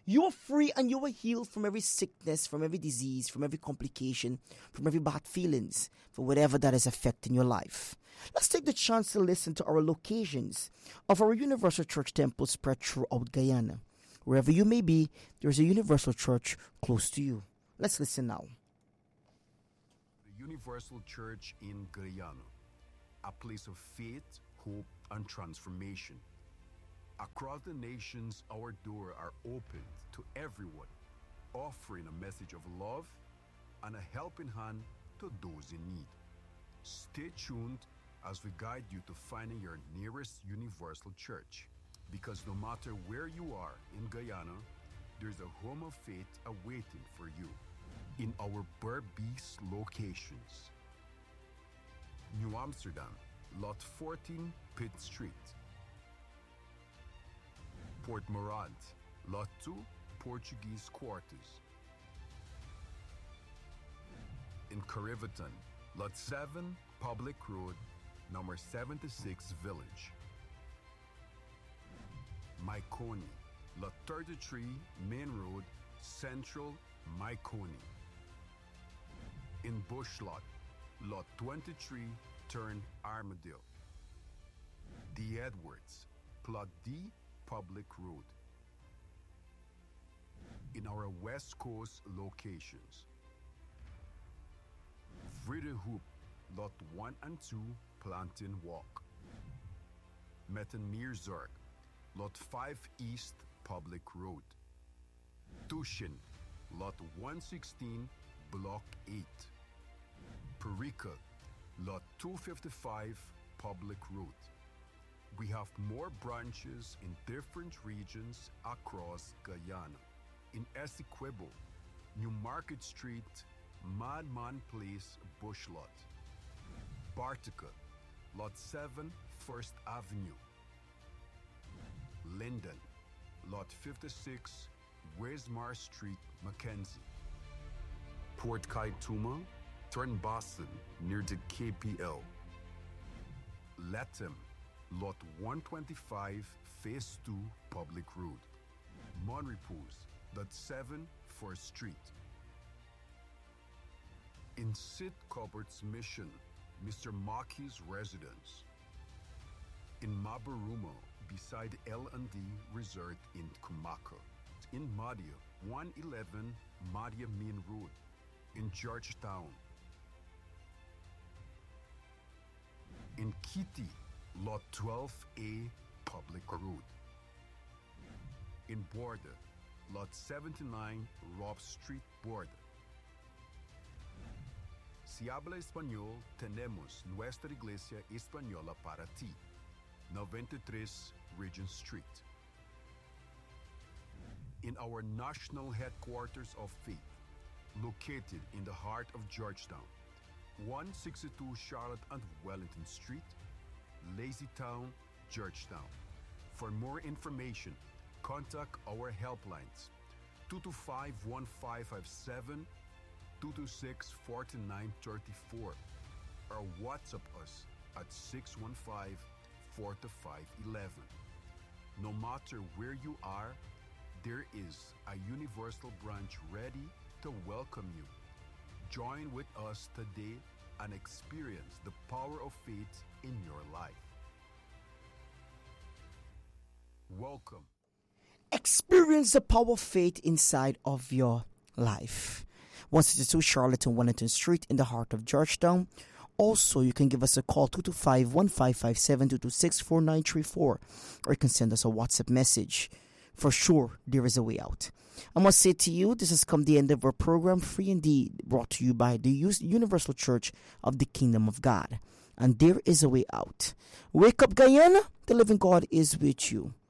You are free and you are healed from every sickness, from every disease, from every complication, from every bad feelings, for whatever that is affecting your life. Let's take the chance to listen to our locations of our Universal Church temples spread throughout Guyana. Wherever you may be, there is a Universal Church close to you. Let's listen now. The Universal Church in Guyana, a place of faith, hope, and transformation. Across the nations, our doors are opened to everyone, offering a message of love and a helping hand to those in need. Stay tuned as we guide you to finding your nearest Universal Church, because no matter where you are in Guyana, there's a home of faith awaiting for you in our Berbice locations. New Amsterdam, Lot 14, Pitt Street. Port Morant, Lot 2, Portuguese Quarters. In Cariveton, Lot 7, Public Road, number 76, Village. Maikoni, Lot 33, Main Road, Central, Maikoni. In Bushlot, Lot 23, Turn Armadale. The Edwards, Plot D, Public Road. In our West Coast locations, Vridehoop, Lot 1 and 2, Plantain Walk. Mettenmeerzorg, Lot 5 East, Public Road. Tushin, Lot 116, Block 8. Perica, Lot 255, Public Road. We have more branches in different regions across Guyana. In Essequibo, New Market Street, Madman Place, Bushlot. Bartica, Lot 7, First Avenue. Linden, Lot 56, Wismar Street, Mackenzie. Port Kaituma, Turn Boston, near the KPL. Latham, Lot 125, Phase 2, Public Road. Monrepose, Lot 7, 1st Street. In Sid Cupboard's Mission, Mr. Maki's residence. In Mabaruma, beside L&D Resort in Kumaka. In Madia, 111 Madia Main Road. In Georgetown. In Kitty, Lot 12A, Public Road. In Borda, Lot 79, Rob Street, Borda. Si habla español, tenemos nuestra iglesia española para ti. 93 Regent Street. In our national headquarters of faith, located in the heart of Georgetown, 162 Charlotte and Wellington Street, Lazytown, Georgetown. For more information, contact our helplines 225-1557, 226-4934, or WhatsApp us at 615-4511. No matter where you are, there is a Universal branch ready to welcome you. Join with us today and experience the power of faith in your life. Welcome. Experience the power of faith inside of your life. 162 Charlotte and Wellington Street in the heart of Georgetown. Also, you can give us a call 225-1557, 226-4934, or you can send us a WhatsApp message. For sure, there is a way out. I must say to you, this has come the end of our program, Free Indeed, brought to you by the Universal Church of the Kingdom of God. And there is a way out. Wake up, Guyana. The living God is with you.